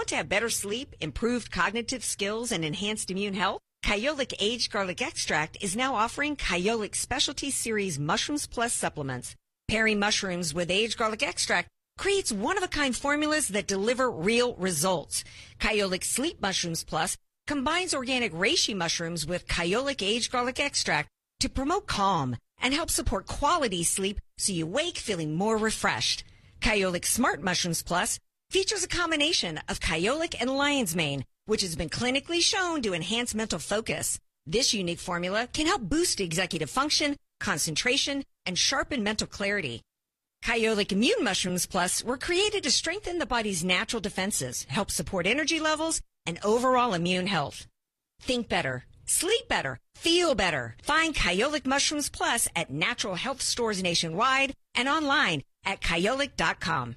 to have better sleep, improved cognitive skills, and enhanced immune health? Kyolic Aged Garlic Extract is now offering Kyolic Specialty Series Mushrooms Plus supplements. Pairing mushrooms with aged garlic extract creates one-of-a-kind formulas that deliver real results. Kyolic Sleep Mushrooms Plus combines organic reishi mushrooms with Kyolic Aged Garlic Extract to promote calm and help support quality sleep so you wake feeling more refreshed. Kyolic Smart Mushrooms Plus features a combination of Kyolic and lion's mane, which has been clinically shown to enhance mental focus. This unique formula can help boost executive function, concentration, and sharpen mental clarity. Kyolic Immune Mushrooms Plus were created to strengthen the body's natural defenses, help support energy levels, and overall immune health. Think better, sleep better, feel better. Find Kyolic Mushrooms Plus at natural health stores nationwide and online at kyolic.com.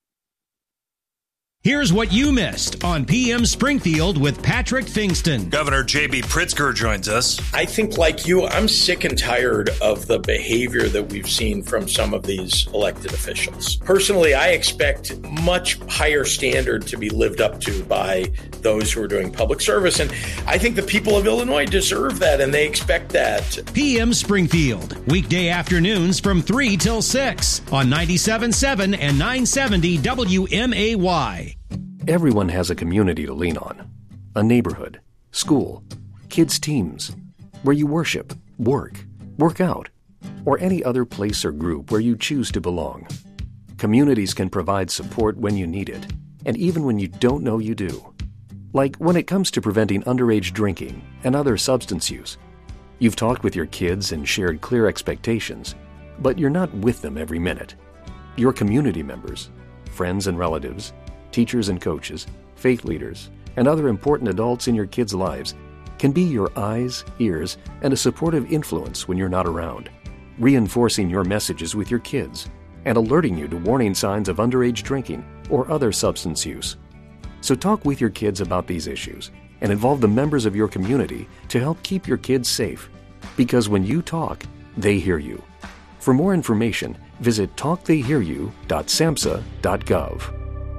Here's what you missed on PM Springfield with Patrick Fingston. Governor J.B. Pritzker joins us. I think, like you, I'm sick and tired of the behavior that we've seen from some of these elected officials. Personally, I expect much higher standard to be lived up to by those who are doing public service. And I think the people of Illinois deserve that, and they expect that. PM Springfield, weekday afternoons from 3 till 6 on 97.7 and 970 WMAY. Everyone has a community to lean on. A neighborhood, school, kids' teams, where you worship, work out, or any other place or group where you choose to belong. Communities can provide support when you need it, and even when you don't know you do. Like when it comes to preventing underage drinking and other substance use. You've talked with your kids and shared clear expectations, but you're not with them every minute. Your community members, friends and relatives, teachers and coaches, faith leaders, and other important adults in your kids' lives can be your eyes, ears, and a supportive influence when you're not around, reinforcing your messages with your kids and alerting you to warning signs of underage drinking or other substance use. So talk with your kids about these issues and involve the members of your community to help keep your kids safe. Because when you talk, they hear you. For more information, visit talktheyhearyou.samhsa.gov.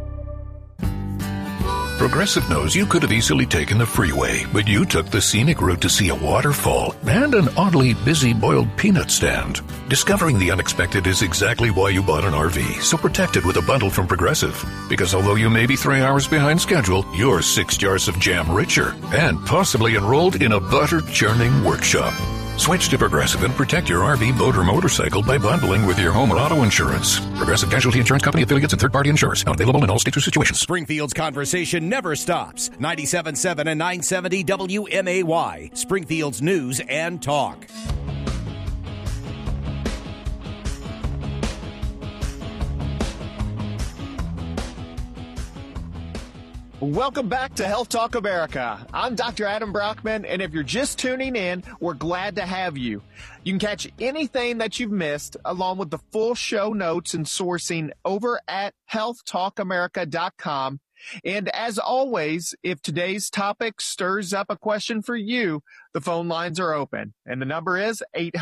Progressive knows you could have easily taken the freeway, but you took the scenic route to see a waterfall and an oddly busy boiled peanut stand. Discovering the unexpected is exactly why you bought an RV, so protect it with a bundle from Progressive. Because although you may be 3 hours behind schedule, you're 6 jars of jam richer and possibly enrolled in a butter-churning workshop. Switch to Progressive and protect your RV, boat, or motorcycle by bundling with your home and auto insurance. Progressive Casualty Insurance Company affiliates and third-party insurers. Not available in all states or situations. Springfield's conversation never stops. 97.7 and 970 WMAY. Springfield's news and talk. Welcome back to Health Talk America. I'm Dr. Adam Brockman, and if you're just tuning in, we're glad to have you. You can catch anything that you've missed along with the full show notes and sourcing over at healthtalkamerica.com. And as always, if today's topic stirs up a question for you, the phone lines are open. And the number is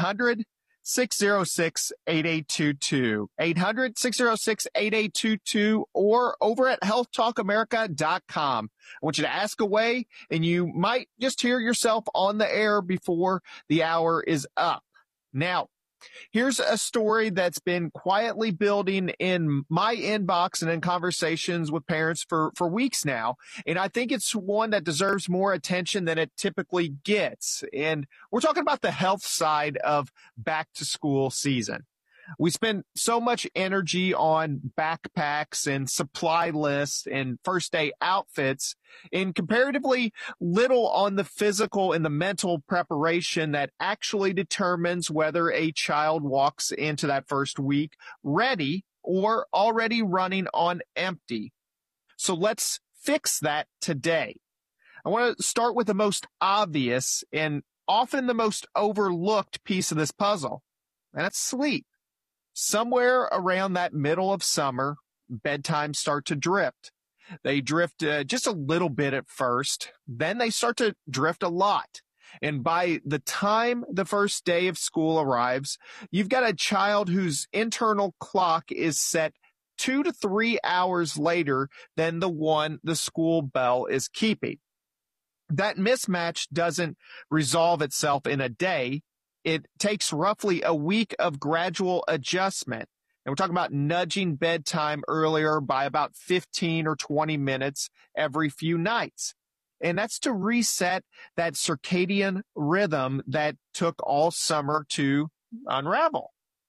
800-606-8822, 800-606-8822, or over at healthtalkamerica.com. I want you to ask away, and you might just hear yourself on the air before the hour is up. Now, here's a story that's been quietly building in my inbox and in conversations with parents for weeks now. And I think it's one that deserves more attention than it typically gets. And we're talking about the health side of back to school season. We spend so much energy on backpacks and supply lists and first day outfits, and comparatively little on the physical and the mental preparation that actually determines whether a child walks into that first week ready or already running on empty. So let's fix that today. I want to start with the most obvious and often the most overlooked piece of this puzzle, and that's sleep. Somewhere around that middle of summer, bedtimes start to drift. They drift just a little bit at first, then they start to drift a lot. And by the time the first day of school arrives, you've got a child whose internal clock is set 2 to 3 hours later than the one the school bell is keeping. That mismatch doesn't resolve itself in a day. It takes roughly a week of gradual adjustment. And we're talking about nudging bedtime earlier by about 15 or 20 minutes every few nights. And that's to reset that circadian rhythm that took all summer to unravel.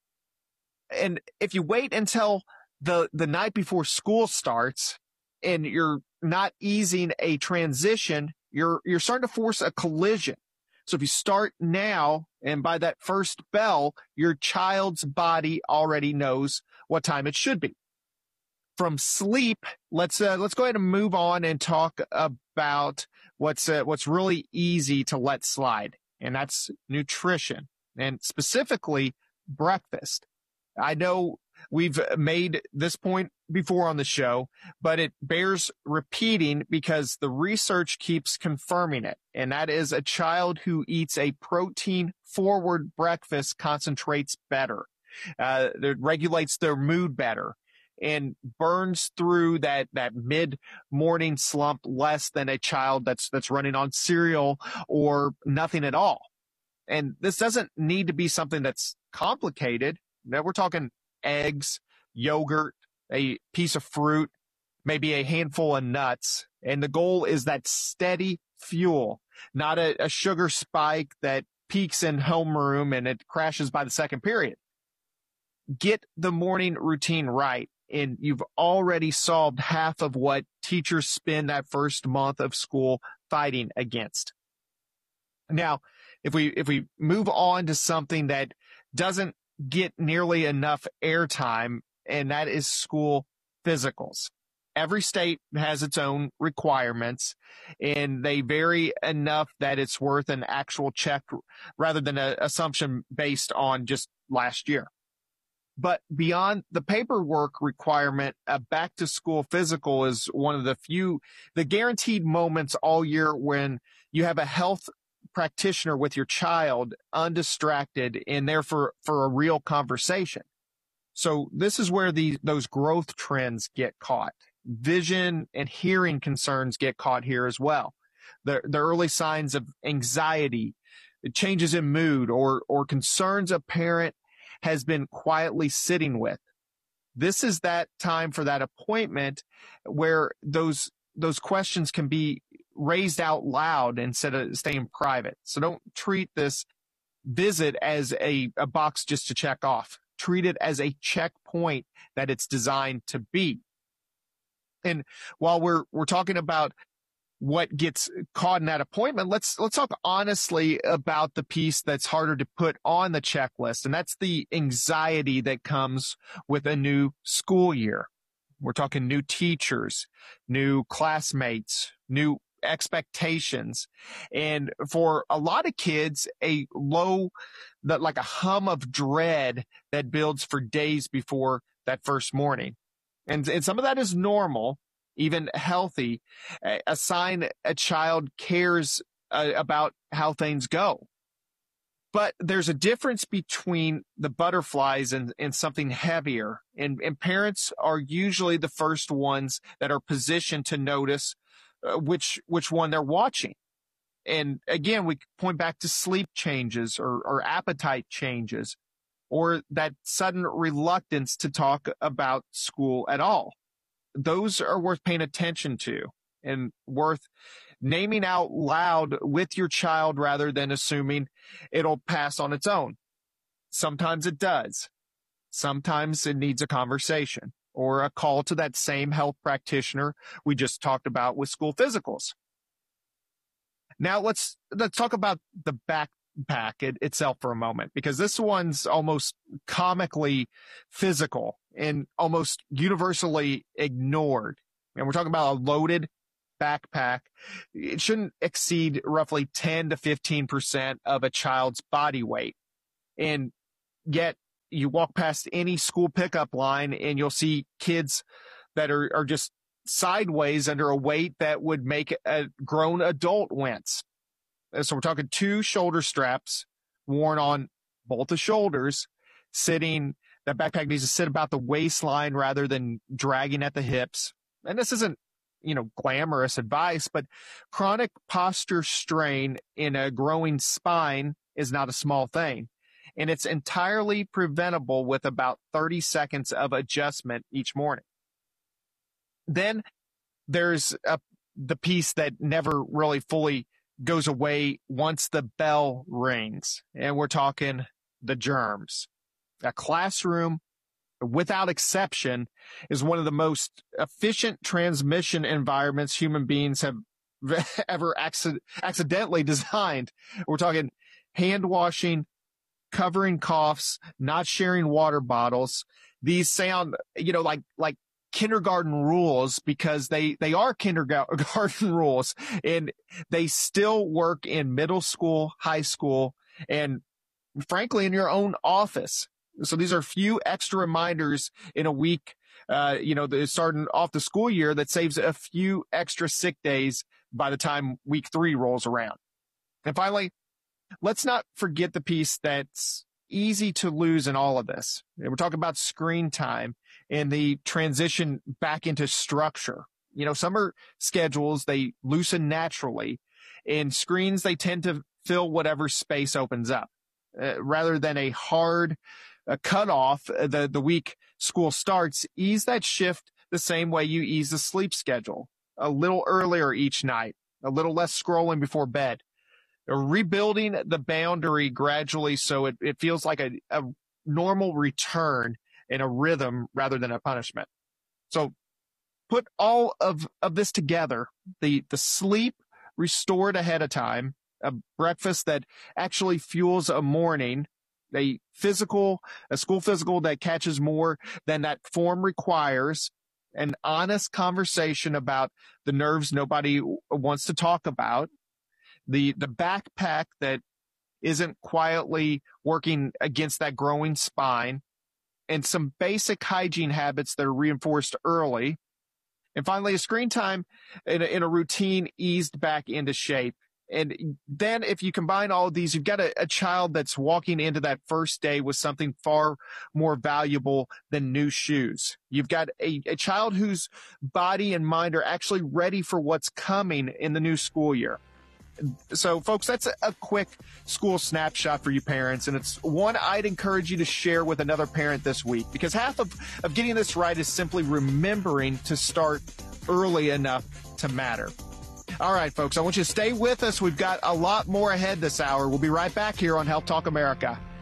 And if you wait until the night before school starts and you're not easing a transition, you're starting to force a collision. So if you start now, and by that first bell, your child's body already knows what time it should be. From sleep, let's go ahead and move on and talk about what's really easy to let slide, and that's nutrition, and specifically breakfast. I know we've made this point before on the show, but it bears repeating because the research keeps confirming it. And that is a child who eats a protein-forward breakfast concentrates better. It regulates their mood better and burns through that mid-morning slump less than a child that's running on cereal or nothing at all. And this doesn't need to be something that's complicated. Now we're talking eggs, yogurt, a piece of fruit, maybe a handful of nuts. And the goal is that steady fuel, not a sugar spike that peaks in homeroom and it crashes by the second period. Get the morning routine right, and you've already solved half of what teachers spend that first month of school fighting against. Now, if we move on to something that doesn't get nearly enough airtime, and that is school physicals. Every state has its own requirements, and they vary enough that it's worth an actual check rather than an assumption based on just last year. But beyond the paperwork requirement, a back-to-school physical is one of the guaranteed moments all year when you have a health practitioner with your child undistracted and there for a real conversation. So this is where those growth trends get caught. Vision and hearing concerns get caught here as well. The early signs of anxiety, changes in mood, or concerns a parent has been quietly sitting with. This is that time for that appointment where those questions can be raised out loud instead of staying private. So don't treat this visit as a box just to check off. Treat it as a checkpoint that it's designed to be. And while we're talking about what gets caught in that appointment, let's talk honestly about the piece that's harder to put on the checklist, and that's the anxiety that comes with a new school year. We're talking new teachers, new classmates, new expectations. And for a lot of kids, like a hum of dread that builds for days before that first morning. And some of that is normal, even healthy, a sign a child cares about how things go. But there's a difference between the butterflies and something heavier. And parents are usually the first ones that are positioned to notice which one they're watching. And again, we point back to sleep changes or appetite changes, or that sudden reluctance to talk about school at all. Those are worth paying attention to and worth naming out loud with your child rather than assuming it'll pass on its own. Sometimes it does. Sometimes it needs a conversation or a call to that same health practitioner we just talked about with school physicals. Now let's talk about the backpack itself for a moment, because this one's almost comically physical and almost universally ignored. And we're talking about a loaded backpack. It shouldn't exceed roughly 10 to 15% of a child's body weight. And yet you walk past any school pickup line and you'll see kids that are just sideways under a weight that would make a grown adult wince. So we're talking 2 shoulder straps worn on both the shoulders, sitting That backpack needs to sit about the waistline rather than dragging at the hips. And this isn't, glamorous advice, but chronic posture strain in a growing spine is not a small thing. And it's entirely preventable with about 30 seconds of adjustment each morning. Then there's the piece that never really fully goes away once the bell rings. And we're talking the germs. A classroom, without exception, is one of the most efficient transmission environments human beings have ever accidentally designed. We're talking hand washing, covering coughs, not sharing water bottles. These sound, like kindergarten rules because they are kindergarten rules, and they still work in middle school, high school, and frankly, in your own office. So these are a few extra reminders in a week, starting off the school year that saves a few extra sick days by the time week 3 rolls around. And finally, let's not forget the piece that's easy to lose in all of this. We're talking about screen time and the transition back into structure. Summer schedules, they loosen naturally, and screens, they tend to fill whatever space opens up. Rather than a hard cutoff the week school starts, ease that shift the same way you ease the sleep schedule. A little earlier each night, a little less scrolling before bed. Rebuilding the boundary gradually so it feels like a normal return in a rhythm rather than a punishment. So put all of this together, the sleep restored ahead of time, a breakfast that actually fuels a morning, a school physical that catches more than that form requires, an honest conversation about the nerves nobody wants to talk about, the backpack that isn't quietly working against that growing spine, and some basic hygiene habits that are reinforced early. And finally, a screen time in a routine eased back into shape. And then if you combine all of these, you've got a child that's walking into that first day with something far more valuable than new shoes. You've got a child whose body and mind are actually ready for what's coming in the new school year. So, folks, that's a quick school snapshot for you parents, and it's one I'd encourage you to share with another parent this week, because half of getting this right is simply remembering to start early enough to matter. All right, folks, I want you to stay with us. We've got a lot more ahead this hour. We'll be right back here on Health Talk America.